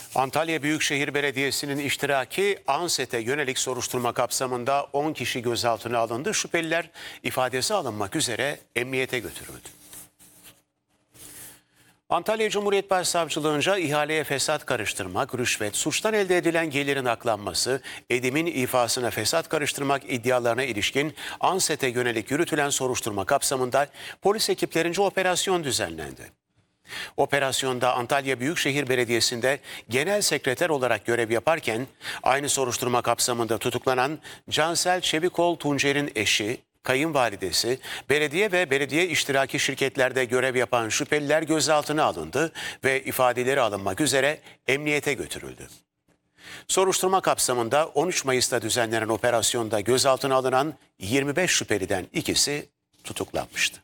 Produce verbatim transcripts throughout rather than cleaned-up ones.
Antalya Büyükşehir Belediyesi'nin iştiraki ANSET'e yönelik soruşturma kapsamında on kişi gözaltına alındı. Şüpheliler ifadesi alınmak üzere emniyete götürüldü. Antalya Cumhuriyet Başsavcılığınca ihaleye fesat karıştırmak, rüşvet, suçtan elde edilen gelirin aklanması, Edim'in ifasına fesat karıştırmak iddialarına ilişkin ANSET'e yönelik yürütülen soruşturma kapsamında polis ekiplerince operasyon düzenlendi. Operasyonda Antalya Büyükşehir Belediyesi'nde genel sekreter olarak görev yaparken aynı soruşturma kapsamında tutuklanan Cansel Çevikol Tuncer'in eşi, kayınvalidesi, belediye ve belediye iştiraki şirketlerde görev yapan şüpheliler gözaltına alındı ve ifadeleri alınmak üzere emniyete götürüldü. Soruşturma kapsamında on üç Mayıs'ta düzenlenen operasyonda gözaltına alınan yirmi beş şüpheliden ikisi tutuklanmıştı.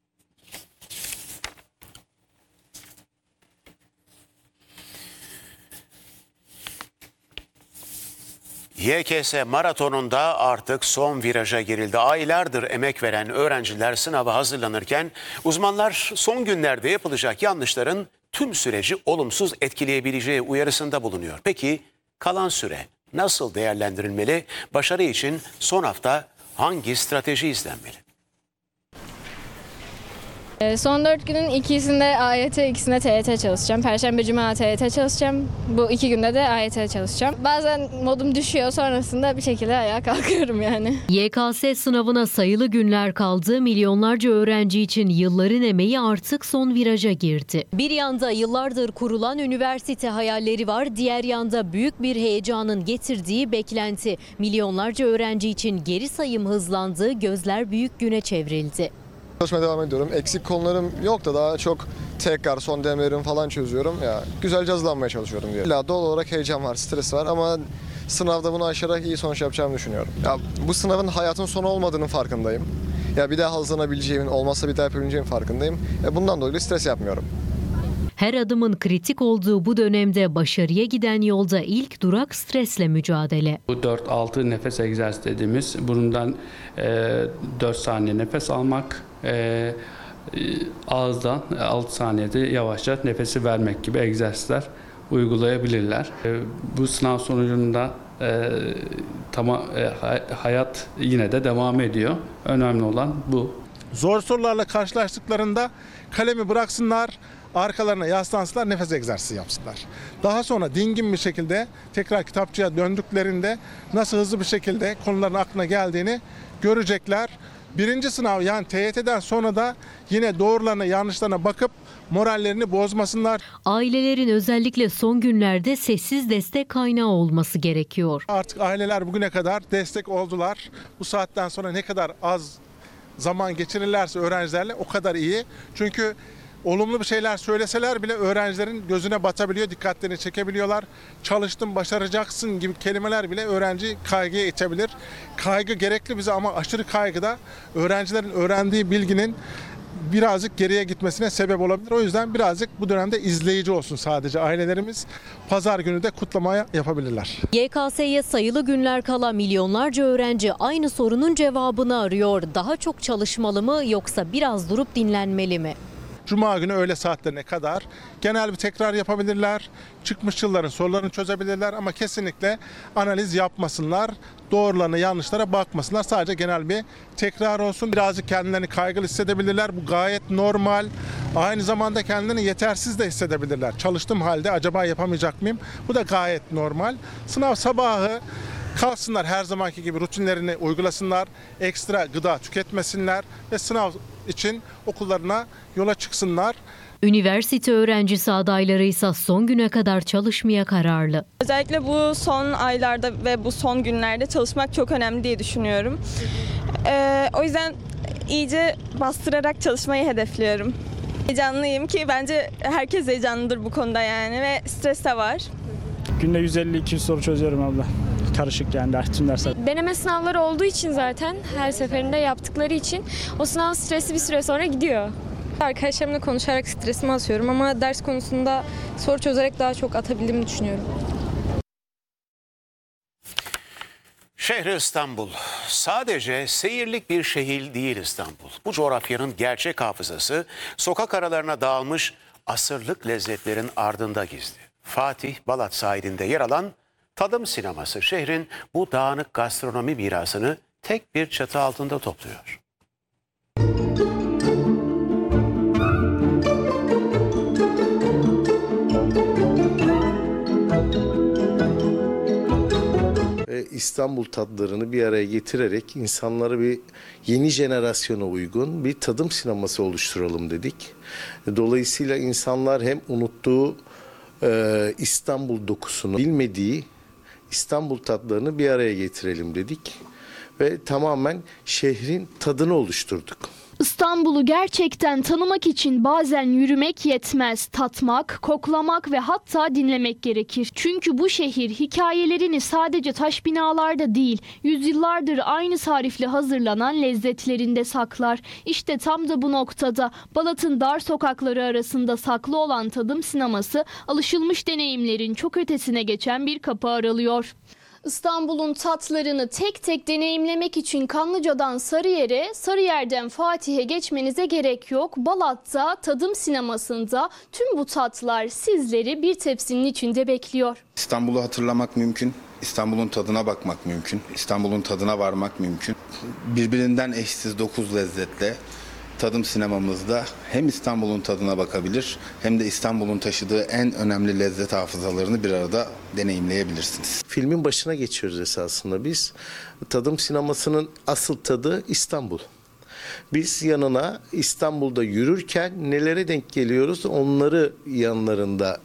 Y K S maratonunda artık son viraja girildi. Aylardır emek veren öğrenciler sınava hazırlanırken uzmanlar son günlerde yapılacak yanlışların tüm süreci olumsuz etkileyebileceği uyarısında bulunuyor. Peki kalan süre nasıl değerlendirilmeli? Başarı için son hafta hangi strateji izlenmeli? Son dört günün ikisinde A Y T, ikisinde T Y T çalışacağım. Perşembe, Cuma T Y T çalışacağım. Bu iki günde de A Y T çalışacağım. Bazen modum düşüyor, sonrasında bir şekilde ayağa kalkıyorum yani. Y K S sınavına sayılı günler kaldı. Milyonlarca öğrenci için yılların emeği artık son viraja girdi. Bir yanda yıllardır kurulan üniversite hayalleri var. Diğer yanda büyük bir heyecanın getirdiği beklenti. Milyonlarca öğrenci için geri sayım hızlandı. Gözler büyük güne çevrildi. Çalışmaya devam ediyorum. Eksik konularım yok da daha çok tekrar son denemelerim falan çözüyorum. Ya güzelce hazırlanmaya çalışıyorum diye. İlla doğal olarak heyecan var, stres var ama sınavda bunu aşarak iyi sonuç yapacağımı düşünüyorum. Ya bu sınavın hayatın sonu olmadığının farkındayım. Ya bir daha hazırlanabileceğimin, olmazsa bir daha yapabileceğimin farkındayım. Ya bundan dolayı stres yapmıyorum. Her adımın kritik olduğu bu dönemde başarıya giden yolda ilk durak stresle mücadele. Bu dört altı nefes egzersizi dediğimiz burundan e, dört saniye nefes almak, e, ağızdan altı saniyede yavaşça nefesi vermek gibi egzersizler uygulayabilirler. E, bu sınav sonucunda e, tamam e, hayat yine de devam ediyor. Önemli olan bu. Zor sorularla karşılaştıklarında kalemi bıraksınlar, arkalarına yaslansınlar, nefes egzersizi yapsınlar. Daha sonra dingin bir şekilde tekrar kitapçıya döndüklerinde nasıl hızlı bir şekilde konuların aklına geldiğini görecekler. Birinci sınav yani T Y T'den sonra da yine doğrularına yanlışlarına bakıp morallerini bozmasınlar. Ailelerin özellikle son günlerde sessiz destek kaynağı olması gerekiyor. Artık aileler bugüne kadar destek oldular. Bu saatten sonra ne kadar az zaman geçirirlerse öğrencilerle o kadar iyi. Çünkü olumlu bir şeyler söyleseler bile öğrencilerin gözüne batabiliyor, dikkatlerini çekebiliyorlar. Çalıştın, başaracaksın gibi kelimeler bile öğrenci kaygıya itebilir. Kaygı gerekli bize ama aşırı kaygı da öğrencilerin öğrendiği bilginin birazcık geriye gitmesine sebep olabilir. O yüzden birazcık bu dönemde izleyici olsun sadece ailelerimiz. Pazar günü de kutlamaya yapabilirler. Y K S'ye sayılı günler kala milyonlarca öğrenci aynı sorunun cevabını arıyor. Daha çok çalışmalı mı yoksa biraz durup dinlenmeli mi? Cuma günü öğle saatlerine kadar genel bir tekrar yapabilirler. Çıkmış yılların sorularını çözebilirler ama kesinlikle analiz yapmasınlar. Doğrularına yanlışlara bakmasınlar. Sadece genel bir tekrar olsun. Birazcık kendilerini kaygılı hissedebilirler. Bu gayet normal. Aynı zamanda kendilerini yetersiz de hissedebilirler. Çalıştığım halde acaba yapamayacak mıyım? Bu da gayet normal. Sınav sabahı kalsınlar, her zamanki gibi rutinlerini uygulasınlar. Ekstra gıda tüketmesinler ve sınav için okullarına yola çıksınlar. Üniversite öğrencisi adayları ise son güne kadar çalışmaya kararlı. Özellikle bu son aylarda ve bu son günlerde çalışmak çok önemli diye düşünüyorum. Ee, o yüzden iyice bastırarak çalışmayı hedefliyorum. Heyecanlıyım ki bence herkes heyecanlıdır bu konuda yani ve stres de var. Günde yüz elli iki yüz soru çözüyorum abla. Karışık yani tüm dersler. Deneme sınavları olduğu için zaten her seferinde yaptıkları için o sınav stresi bir süre sonra gidiyor. Arkadaşlarımla konuşarak stresimi atıyorum ama ders konusunda soru çözerek daha çok atabildiğimi düşünüyorum. Şehri İstanbul sadece seyirlik bir şehir değil İstanbul. Bu coğrafyanın gerçek hafızası sokak aralarına dağılmış asırlık lezzetlerin ardında gizli. Fatih Balat sahilinde yer alan Tadım Sineması şehrin bu dağınık gastronomi mirasını tek bir çatı altında topluyor. İstanbul tatlarını bir araya getirerek insanlara bir yeni jenerasyona uygun bir tadım sineması oluşturalım dedik. Dolayısıyla insanlar hem unuttuğu e, İstanbul dokusunu, bilmediği İstanbul tatlarını bir araya getirelim dedik ve tamamen şehrin tadını oluşturduk. İstanbul'u gerçekten tanımak için bazen yürümek yetmez, tatmak, koklamak ve hatta dinlemek gerekir. Çünkü bu şehir hikayelerini sadece taş binalarda değil, yüzyıllardır aynı tarifle hazırlanan lezzetlerinde saklar. İşte tam da bu noktada Balat'ın dar sokakları arasında saklı olan Tadım Sineması, alışılmış deneyimlerin çok ötesine geçen bir kapı aralıyor. İstanbul'un tatlarını tek tek deneyimlemek için Kanlıca'dan Sarıyer'e, Sarıyer'den Fatih'e geçmenize gerek yok. Balat'ta Tadım Sineması'nda tüm bu tatlar sizleri bir tepsinin içinde bekliyor. İstanbul'u hatırlamak mümkün, İstanbul'un tadına bakmak mümkün, İstanbul'un tadına varmak mümkün. Birbirinden eşsiz dokuz lezzetle Tadım Sinemamızda hem İstanbul'un tadına bakabilir hem de İstanbul'un taşıdığı en önemli lezzet hafızalarını bir arada deneyimleyebilirsiniz. Filmin başına geçiyoruz esasında biz. Tadım sinemasının asıl tadı İstanbul. Biz yanına İstanbul'da yürürken nelere denk geliyoruz onları yanlarında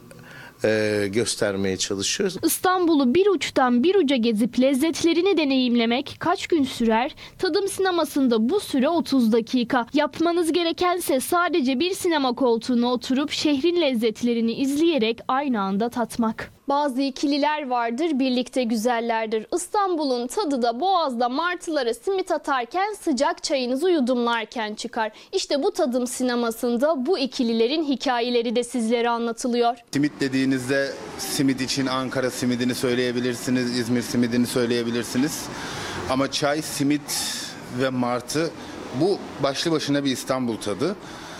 e, göstermeye çalışıyoruz. İstanbul'u bir uçtan bir uca gezip lezzetlerini deneyimlemek kaç gün sürer? Tadım Sineması'nda bu süre otuz dakika. Yapmanız gerekense sadece bir sinema koltuğuna oturup şehrin lezzetlerini izleyerek aynı anda tatmak. Bazı ikililer vardır, birlikte güzellerdir. İstanbul'un tadı da Boğaz'da martılara simit atarken, sıcak çayınızı yudumlarken çıkar. İşte bu Tadım Sineması'nda bu ikililerin hikayeleri de sizlere anlatılıyor. Simit dediğinizde simit için Ankara simidini söyleyebilirsiniz, İzmir simidini söyleyebilirsiniz. Ama çay, simit ve martı bu başlı başına bir İstanbul tadı.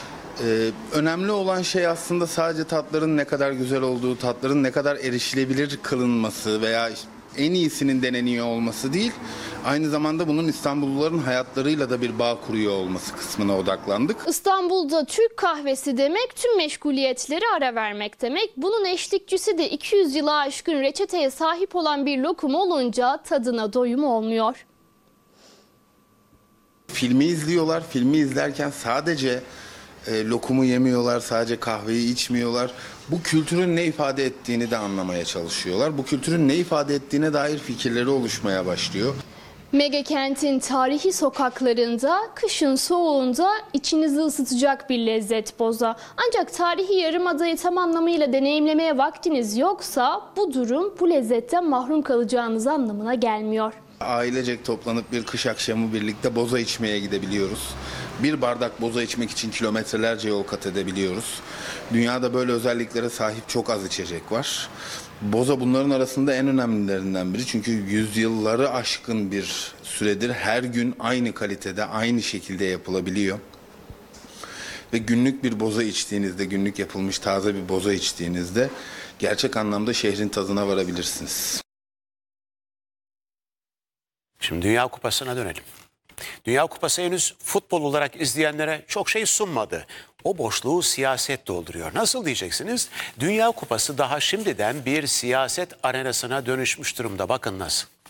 Ee, önemli olan şey aslında sadece tatların ne kadar güzel olduğu, tatların ne kadar erişilebilir kılınması veya en iyisinin deneniyor olması değil, aynı zamanda bunun İstanbulluların hayatlarıyla da bir bağ kuruyor olması kısmına odaklandık. İstanbul'da Türk kahvesi demek tüm meşguliyetleri ara vermek demek. Bunun eşlikçisi de iki yüz yılı aşkın reçeteye sahip olan bir lokum olunca tadına doyum olmuyor. Filmi izliyorlar, filmi izlerken sadece E, lokumu yemiyorlar, sadece kahveyi içmiyorlar. Bu kültürün ne ifade ettiğini de anlamaya çalışıyorlar. Bu kültürün ne ifade ettiğine dair fikirleri oluşmaya başlıyor. Mega kentin tarihi sokaklarında, kışın soğuğunda içinizi ısıtacak bir lezzet boza. Ancak tarihi yarımadayı tam anlamıyla deneyimlemeye vaktiniz yoksa bu durum bu lezzetten mahrum kalacağınız anlamına gelmiyor. Ailecek toplanıp bir kış akşamı birlikte boza içmeye gidebiliyoruz. Bir bardak boza içmek için kilometrelerce yol kat edebiliyoruz. Dünyada böyle özelliklere sahip çok az içecek var. Boza bunların arasında en önemlilerinden biri. Çünkü yüzyılları aşkın bir süredir her gün aynı kalitede, aynı şekilde yapılabiliyor. Ve günlük bir boza içtiğinizde, günlük yapılmış taze bir boza içtiğinizde gerçek anlamda şehrin tadına varabilirsiniz. Şimdi Dünya Kupası'na dönelim. Dünya Kupası henüz futbol olarak izleyenlere çok şey sunmadı. O boşluğu siyaset dolduruyor. Nasıl diyeceksiniz? Dünya Kupası daha şimdiden bir siyaset arenasına dönüşmüş durumda. Bakın nasıl.